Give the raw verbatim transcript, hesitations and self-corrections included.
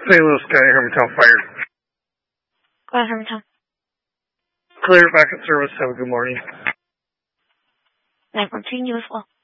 Saint Louis County, Hermantown Fire. Go ahead, Hermantown. Clear, back in service. Have a good morning. nine fourteen, you as well.